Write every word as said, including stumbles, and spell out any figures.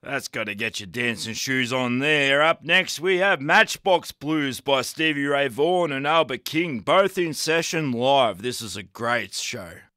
That's got to get your dancing shoes on there. Up next, we have Matchbox Blues by Stevie Ray Vaughan and Albert King, both in session live. This is a great show.